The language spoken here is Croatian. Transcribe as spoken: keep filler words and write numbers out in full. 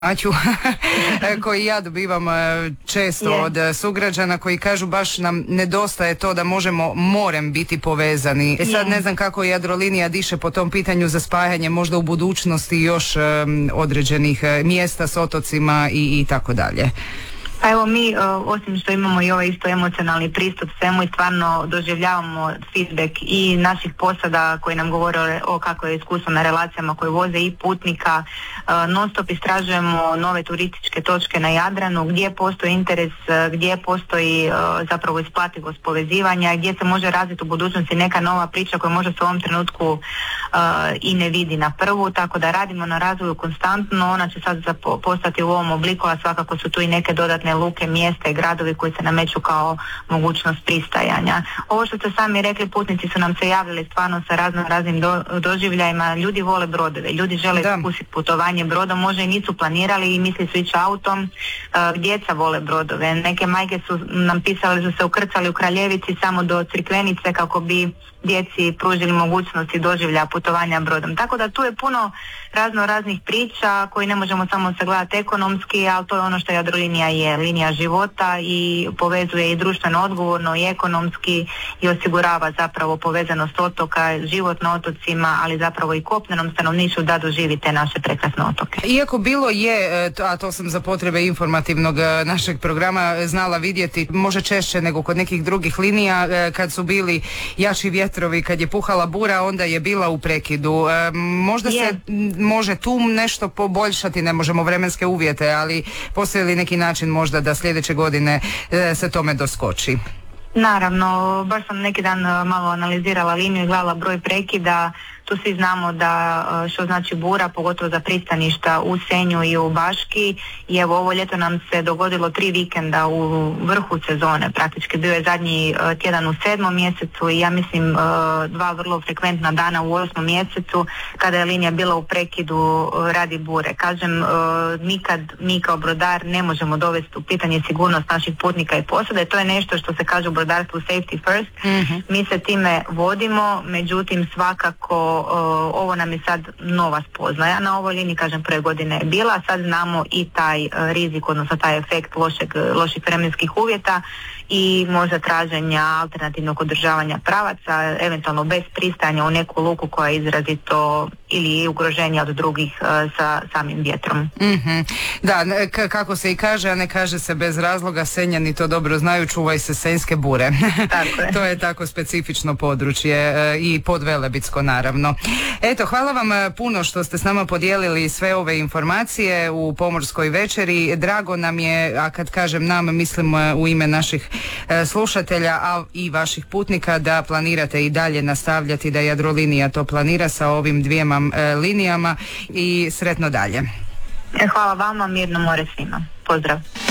Aću, koji ja dobivam često Je. od sugrađana koji kažu baš nam nedostaje to da možemo morem biti povezani. E sad Je. ne znam kako Jadrolinija diše po tom pitanju za spajanje možda u budućnosti još um, određenih uh, mjesta s otocima i, i tako dalje. Pa evo mi, osim što imamo i ovaj isto emocionalni pristup svemu i stvarno doživljavamo feedback i naših posada koji nam govore o kako je iskustvo na relacijama koje voze i putnika. Non stop istražujemo nove turističke točke na Jadranu gdje postoji interes, gdje postoji zapravo isplativost povezivanja, gdje se može razviti u budućnosti neka nova priča koja možda se u ovom trenutku i ne vidi na prvu, tako da radimo na razvoju konstantno. Ona će sad postati u ovom obliku, a svakako su tu i neke dodatne luke, mjesta i gradovi koji se nameću kao mogućnost pristajanja. Ovo što ste sami rekli, putnici su nam se javili stvarno sa razno raznim do, doživljajima. Ljudi vole brodove, ljudi žele iskusiti putovanje brodom, možda i nisu planirali i misli su ići autom. Uh, djeca vole brodove, neke majke su nam pisale da su se ukrcali u Kraljevici samo do Crikvenice kako bi djeci pružili mogućnosti doživljaja putovanja brodom. Tako da tu je puno razno raznih priča koji ne možemo samo sagledati ekonomski, ali to je ono što Jadrolinija je, linija života i povezuje i društveno odgovorno i ekonomski i osigurava zapravo povezanost otoka, život na otocima, ali zapravo i kopnenom stanovništvu da doživi te naše prekrasne otoke. Iako bilo je, a to sam za potrebe informativnog našeg programa znala vidjeti, može češće nego kod nekih drugih linija, kad su bili jači vjetrovi, kad je puhala bura, onda je bila u prekidu. Možda je. se može tu nešto poboljšati, ne možemo vremenske uvjete, ali postoji li neki način možda da sljedeće godine se tome doskoči? Naravno, baš sam neki dan malo analizirala liniju i gledala broj prekida. Tu svi znamo da što znači bura, pogotovo za pristaništa u Senju i u Baški. I evo ovo ljeto nam se dogodilo tri vikenda u vrhu sezone. Praktički bio je zadnji tjedan u sedmom mjesecu i ja mislim dva vrlo frekventna dana u osmom mjesecu kada je linija bila u prekidu radi bure. Kažem, nikad mi kao brodar ne možemo dovesti u pitanje sigurnost naših putnika i posade. To je nešto što se kaže u brodarstvu safety first. Mm-hmm. Mi se time vodimo, međutim svakako Uh, ovo nam je sad nova spoznaja. Na ovoj liniji, kažem, prve godine je bila, sad znamo i taj uh, rizik, odnosno taj efekt lošeg, loših vremenskih uvjeta i možda traženja alternativnog održavanja pravaca, eventualno bez pristajanja u neku luku koja je izrazito ili ugroženja od drugih uh, sa samim vjetrom. Mm-hmm. Da, k- kako se i kaže, a ne kaže se bez razloga, Senjani to dobro znaju, čuvaj se senjske bure. Tako je. To je tako specifično područje uh, i podvelebitsko naravno. Eto, hvala vam puno što ste s nama podijelili sve ove informacije u Pomorskoj večeri. Drago nam je, a kad kažem nam, mislim u ime naših e, slušatelja, a i vaših putnika, da planirate i dalje nastavljati, da Jadrolinija to planira sa ovim dvijema e, linijama i sretno dalje. Hvala vama, mirno more svima. Pozdrav.